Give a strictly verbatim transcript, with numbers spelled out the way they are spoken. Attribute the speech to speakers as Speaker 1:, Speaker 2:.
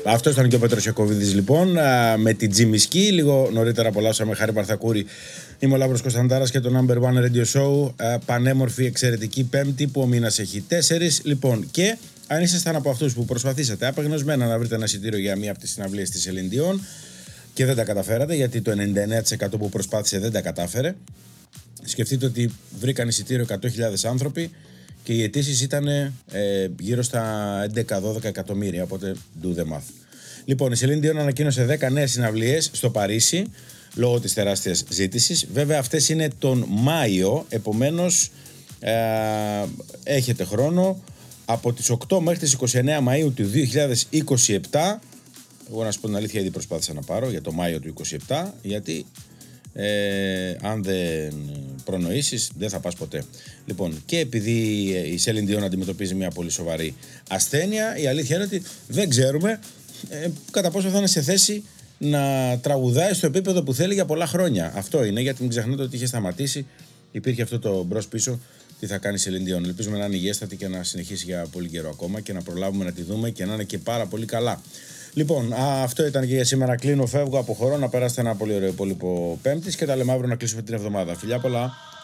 Speaker 1: Αυτό ήταν και ο Πέτρος Ιακωβίδης λοιπόν, α, με την Τζιμισκή. Λίγο νωρίτερα απολαύσαμε Χάρη Παρθακούρη. Είμαι ο Λάμπρος Κωνσταντάρας και το Number One Radio Show. Α, πανέμορφη, εξαιρετική Πέμπτη που ο μήνας έχει τέσσερις. Λοιπόν, και αν ήσασταν από αυτούς που προσπαθήσατε απεγνωσμένα να βρείτε ένα εισιτήριο για μία από τις συναυλίες της Celine Dion και δεν τα καταφέρατε, γιατί το ενενήντα εννέα τοις εκατό που προσπάθησε δεν τα κατάφερε, σκεφτείτε ότι βρήκαν εισιτήριο εκατό χιλιάδες άνθρωποι και οι αιτήσεις ήταν ε, γύρω στα έντεκα με δώδεκα εκατομμύρια, οπότε do the math. Λοιπόν, η Celine Dion ανακοίνωσε δέκα νέες συναυλίες στο Παρίσι λόγω της τεράστιας ζήτησης. Βέβαια αυτές είναι τον Μάιο, επομένως ε, έχετε χρόνο από τις οκτώ μέχρι τις είκοσι εννέα Μαΐου του δύο χιλιάδες είκοσι επτά. Εγώ να σου πω την αλήθεια, ήδη προσπάθησα να πάρω για το Μάιο του είκοσι επτά, γιατί ε, αν δεν προνοήσεις δεν θα πας ποτέ. Λοιπόν, και επειδή η Celine Dion αντιμετωπίζει μια πολύ σοβαρή ασθένεια, η αλήθεια είναι ότι δεν ξέρουμε ε, κατά πόσο θα είναι σε θέση να τραγουδάει στο επίπεδο που θέλει για πολλά χρόνια. Αυτό είναι, γιατί μην ξεχνάτε ότι είχε σταματήσει, υπήρχε αυτό το μπρος πίσω. Τι θα κάνει η Celine Dion. Ελπίζουμε να είναι υγιέστατη και να συνεχίσει για πολύ καιρό ακόμα και να προλάβουμε να τη δούμε και να είναι και πάρα πολύ καλά. Λοιπόν, α, αυτό ήταν και για σήμερα. Κλείνω, φεύγω, αποχωρώ. Να περάσετε ένα πολύ ωραίο υπόλοιπο Πέμπτης και τα λέμε αύριο να κλείσουμε την εβδομάδα. Φιλιά πολλά.